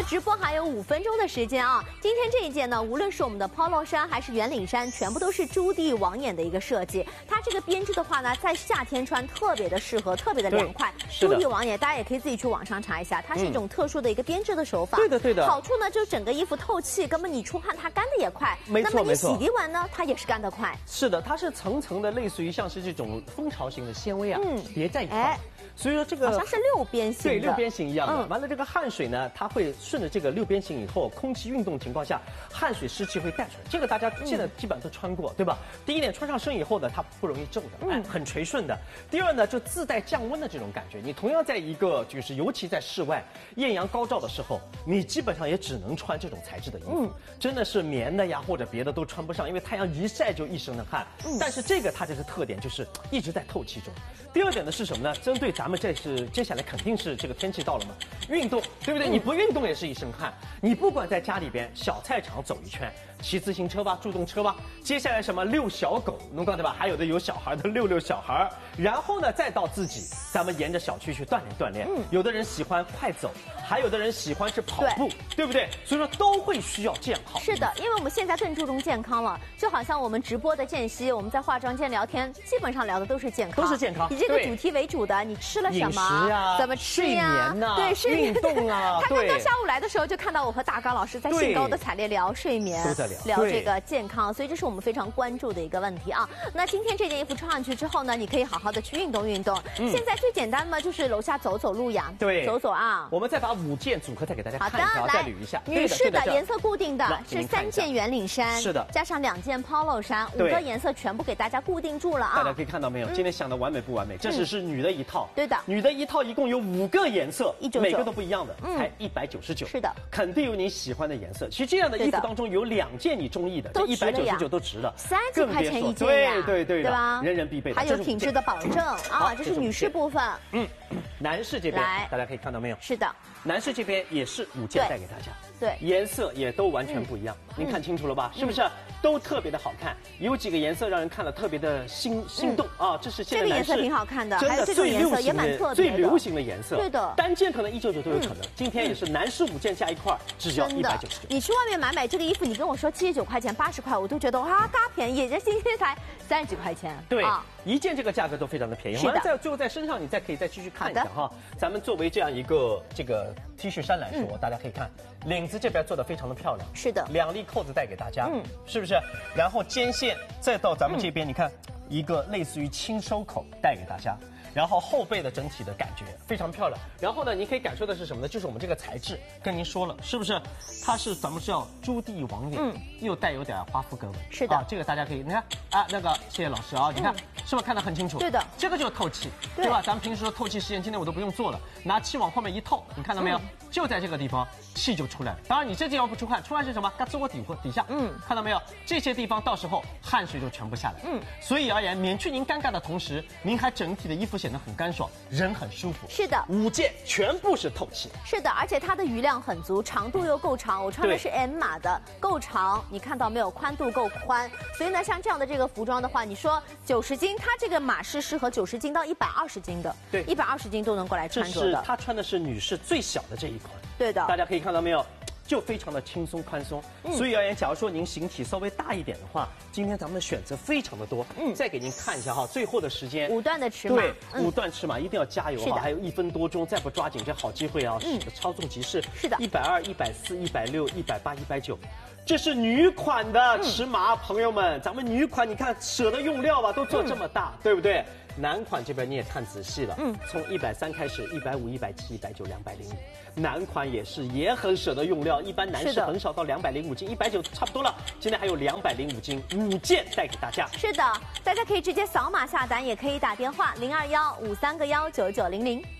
直播还有5分钟的时间啊！今天这一件呢，无论是我们的 polo 衫还是圆领衫，全部都是朱棣网眼的一个设计。它这个编织的话呢，在夏天穿特别的适合，特别的凉快。朱棣网眼，大家也可以自己去网上查一下，它是一种特殊的一个编织的手法。 对的，对的。 好处呢，就是整个衣服透气，根本你出汗它干的也快。 没错， 那么你洗涤完呢，它也是干得快。 是的，它是层层的，类似于像是这种蜂巢型的纤维啊，叠在一块。所以说这个好像是6边形的， 对，6边形一样的。完了，这个汗水呢，它会顺着这个6边形以后，空气运动情况下，汗水湿气会带出来。这个大家现在基本上都穿过，对吧？第一点，穿上身以后呢，它不容易皱的，很垂顺的。第二呢，就自带降温的这种感觉。你同样在一个就是尤其在室外艳阳高照的时候，你基本上也只能穿这种材质的衣服，真的是棉的呀或者别的都穿不上，因为太阳一晒就一身的汗。但是这个它这个特点就是一直在透气中。第二点呢是什么呢？针对咱们接下来肯定是这个天气到了嘛，运动对不对？你不运动也是一身汗。你不管在家里边小菜场走一圈，骑自行车吧，助动车吧，接下来什么遛小狗，能懂对吧？还有的有小孩的遛小孩，然后呢再到自己，咱们沿着小区去锻炼。有的人喜欢快走，还有的人喜欢是跑步，对不对？所以说都会需要这样好。 是的，因为我们现在更注重健康了，就好像我们直播的间隙，我们在化妆间聊天，基本上聊的都是健康， 都是健康， 以这个主题为主的。你吃了什么？ 饮食呀， 怎么吃呀？ 睡眠呐， 对，睡眠运动啊。 他刚刚下午来的时候就看到我和大刚老师在兴高的采烈聊睡眠， 都在聊这个健康，所以这是我们非常关注的一个问题啊。那今天这件衣服穿上去之后呢，你可以好好的去运动。现在最简单嘛，就是楼下走走路呀，对，走走啊。 我们再把5件组合再给大家看一下，再捋一下。 女士的颜色固定的是3件圆领衫， 是的， 加上2件 polo 衫，5个颜色全部给大家固定住了啊。 大家可以看到没有？今天想的完美不完美？这只是女的一套， 对的， 女的一套一共有5个颜色 ，199， 每个都不一样的，才199。 是的， 肯定有你喜欢的颜色。其实这样的衣服当中有2件你中意的，这199都值了 ，30块钱1件呀， 对吧？ 人人必备的， 还有品质的保证啊。这是女士部分， 男士这边大家可以看到没有？ 是的， 男士这边也是5件带给大家， 对， 颜色也都完全不一样，您看清楚了吧？是不是都特别的好看？有几个颜色让人看了特别的心动啊！这是现在这个颜色挺好看的， 真的最流行的最流行的颜色， 对的， 单件可能199都有可能。今天也是男士5件加一块，只要199。 你去外面买这个衣服，你跟我说79块钱、80块，我都觉得哇，嘎便宜，这今天才30几块钱。 对，一件这个价格都非常的便宜。 是的， 最后在身上你可以再继续看一下哈。咱们作为这样一个这个 T 恤衫来说，大家可以看领子这边做的非常的漂亮， 是的 ，2粒扣子带给大家，是不是？然后肩线再到咱们这边，你看一个类似于轻收口带给大家。然后后背的整体的感觉非常漂亮。然后呢，您可以感受的是什么呢？就是我们这个材质，跟您说了，是不是？它是咱们是要朱棣网眼，又带有点花肤格纹。 是的， 这个大家可以，你看啊，那个谢谢老师啊，你看是不是看得很清楚？ 对的， 这个就是透气，对吧？咱们平时的透气实验，今天我都不用做了，拿气往后面一透，你看到没有？就在这个地方，气就出来了。当然你这地方不出汗，出汗是什么？嘎吱窝底下，看到没有？这些地方到时候汗水就全部下来。所以而言，免去您尴尬的同时，您还整体的衣服显得很干爽，人很舒服。 是的 ，5件全部是透气。 是的，而且它的余量很足，长度又够长。我穿的是 M 码的，够长，你看到没有？宽度够宽。所以呢，像这样的这个服装的话，你说90斤，它这个码是适合90斤到120斤的，对，120斤都能过来穿着的。 它穿的是女士最小的这一款， 对的， 大家可以看到没有？就非常的轻松宽松，所以而言，假如说您形体稍微大一点的话，今天咱们的选择非常的多。再给您看一下哈，最后的时间 5段的尺码， 对，5段尺码一定要加油哈，还有1分多钟，再不抓紧这好机会啊，稍纵即逝。 是的 ，120、140、160、180、190。这是女款的尺码，朋友们，咱们女款你看舍得用料吧，都做这么大，对不对？男款这边你也看仔细了，从130开始，150、170、190、205，男款也很舍得用料，一般男士很少到205斤，190差不多了。今天还有205斤，5件带给大家。 是的，大家可以直接扫码下单，也可以打电话0215319900。